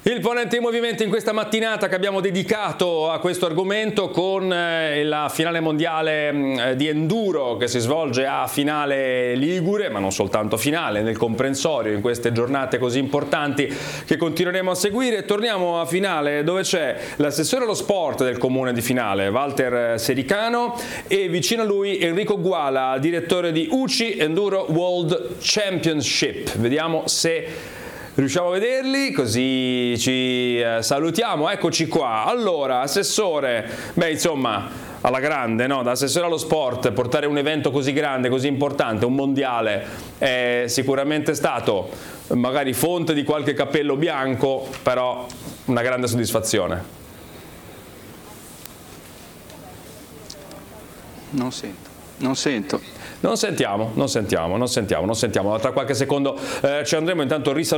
Il ponente in movimento in questa mattinata che abbiamo dedicato a questo argomento con la finale mondiale di enduro che si svolge a Finale Ligure, ma non soltanto Finale, nel comprensorio in queste giornate così importanti che continueremo a seguire. Torniamo a Finale dove c'è l'assessore allo sport del comune di Finale, Walter Sericano, e vicino a lui Enrico Guala, direttore di UCI Enduro World Championship. Vediamo se riusciamo a vederli, così ci salutiamo. Eccoci qua. Allora, assessore, insomma, alla grande, no? Da assessore allo sport, portare un evento così grande, così importante, un mondiale, è sicuramente stato magari fonte di qualche cappello bianco, però una grande soddisfazione. Non sento. Non sentiamo. Tra qualche secondo ci andremo, intanto risalutiamo